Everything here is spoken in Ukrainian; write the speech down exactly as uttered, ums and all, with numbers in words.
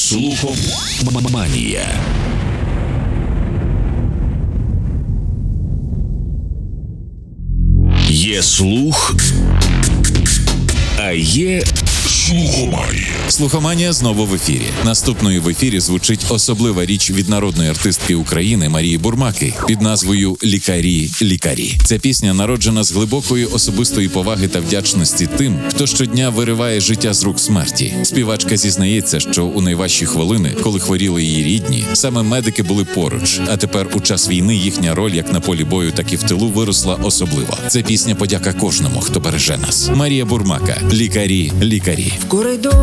Слухоманія. Є слух, а є слухоманія. Слухоманія знову в ефірі. Наступною в ефірі звучить особлива річ від народної артистки України Марії Бурмаки під назвою «Лікарі, лікарі». Ця пісня народжена з глибокої особистої поваги та вдячності тим, хто щодня вириває життя з рук смерті. Співачка зізнається, що у найважчі хвилини, коли хворіли її рідні, саме медики були поруч, а тепер у час війни їхня роль як на полі бою, так і в тилу виросла особливо. Це пісня подяка кожному, хто береже нас. Марія Бурмака «Лікарі, лікарі». В коридорі